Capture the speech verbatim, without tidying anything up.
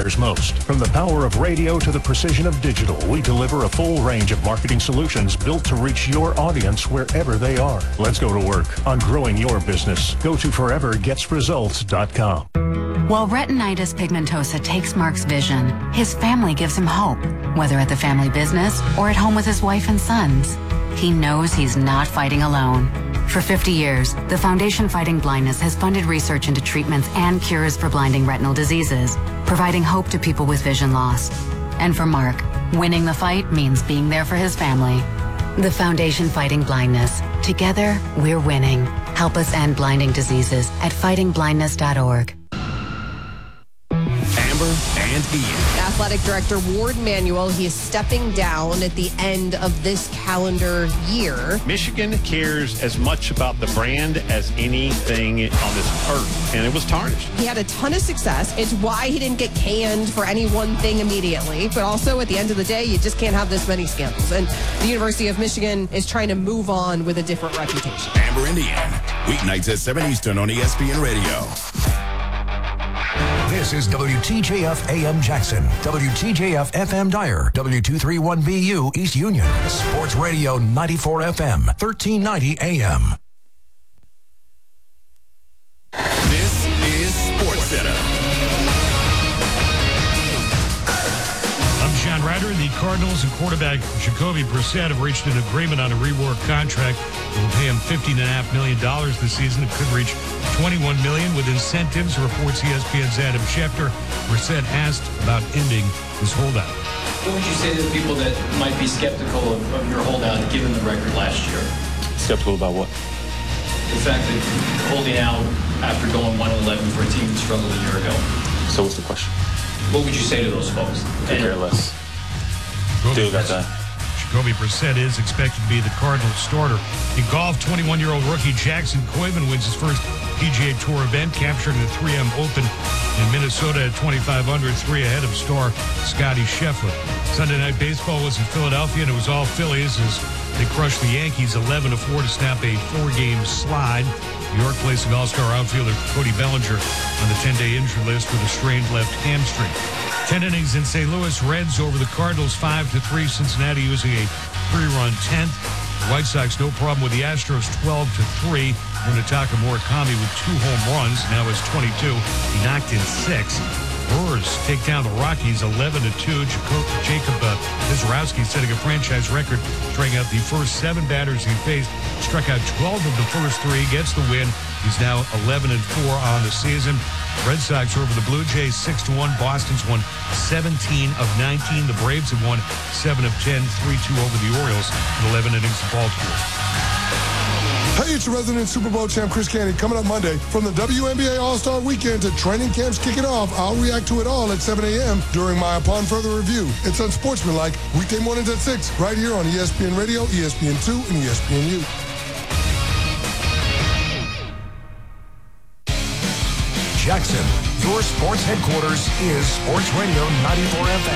matters most. From the power of radio to the precision of digital, we deliver a full range of marketing solutions built to reach your audience wherever they are. Let's go to work on growing your business. Go to forever gets results dot com. While retinitis pigmentosa takes Mark's vision, his family gives him hope, whether at the family business or at home with his wife and sons. He knows he's not fighting alone. For fifty years, the Foundation Fighting Blindness has funded research into treatments and cures for blinding retinal diseases, providing hope to people with vision loss. And for Mark, winning the fight means being there for his family. The Foundation Fighting Blindness. Together, we're winning. Help us end blinding diseases at fighting blindness dot org. Amber and Ian. Athletic Director Ward Manuel, he is stepping down at the end of this calendar year. Michigan cares as much about the brand as anything on this earth, and it was tarnished. He had a ton of success. It's why he didn't get canned for any one thing immediately. But also, at the end of the day, you just can't have this many scandals. And the University of Michigan is trying to move on with a different reputation. Amber and Ian, weeknights at seven Eastern on E S P N Radio. This is W T J F A M Jackson, W T J F F M Dyer, W two thirty-one B U East Union, Sports Radio ninety-four F M, thirteen ninety A M. This is Sports Center. I'm John Ryder. The Cardinals and quarterback Jacoby Brissett have reached an agreement on a reworked contract that will pay him fifteen point five million dollars this season. It could reach twenty-one million dollars with incentives, reports E S P N's Adam Schefter. Brissett asked about ending his holdout. What would you say to the people that might be skeptical of, of your holdout given the record last year? Skeptical about what? The fact that holding out after going one and eleven for a team that struggled a year ago. So what's the question? What would you say to those folks? Could care less. Deal about that. Jacoby Brissett is expected to be the Cardinals starter. In golf, twenty-one-year-old rookie Jackson Koiven wins his first P G A Tour event, capturing the three M Open in Minnesota at twenty-five under, three ahead of star Scotty Scheffler. Sunday Night Baseball was in Philadelphia, and it was all Phillies as they crushed the Yankees eleven to four to snap a four-game slide. New York placing All-Star outfielder Cody Bellinger on the ten-day injury list with a strained left hamstring. Ten innings in Saint Louis, Reds over the Cardinals five to three. Cincinnati using a three-run tenth. The White Sox no problem with the Astros twelve to three. Munetaka Murakami with two home runs, now has twenty-two. He knocked in six. Brewers take down the Rockies eleven to two. Jacob, Jacob uh, Visarowski setting a franchise record, striking out the first seven batters he faced. Struck out twelve of the first three, gets the win. He's now eleven and four on the season. Red Sox over the Blue Jays six to one. Boston's won seventeen of nineteen. The Braves have won seven of ten, three two over the Orioles in eleven innings in Baltimore. Hey, it's your resident Super Bowl champ Chris Canty coming up Monday. From the W N B A All-Star Weekend to training camps kicking off, I'll react to it all at seven a.m. during my Upon Further Review. It's unsportsmanlike, weekday mornings at six, right here on E S P N Radio, E S P N two, and E S P N U. Jackson, your sports headquarters is Sports Radio ninety-four F M.